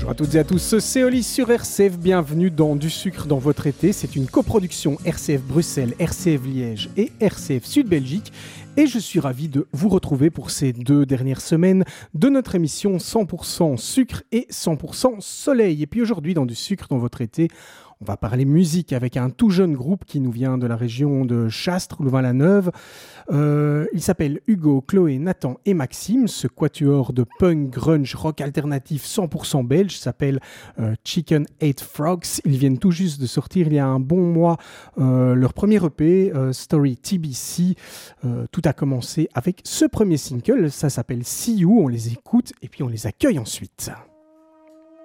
Bonjour à toutes et à tous, c'est Oli sur RCF, bienvenue dans Du sucre dans votre été. C'est une coproduction RCF Bruxelles, RCF Liège et RCF Sud Belgique. Et je suis ravi de vous retrouver pour ces 2 dernières semaines de notre émission 100% sucre et 100% soleil. Et puis aujourd'hui dans Du sucre dans votre été, on va parler musique avec un tout jeune groupe qui nous vient de la région de Chastres, Louvain-la-Neuve. Il s'appelle Hugo, Chloé, Nathan et Maxime. Ce quatuor de punk, grunge, rock alternatif 100% belge s'appelle Chicken Ate Frogs. Ils viennent tout juste de sortir il y a un bon mois leur premier EP, Story TBC. Tout a commencé avec ce premier single, ça s'appelle See You. On les écoute et puis on les accueille ensuite.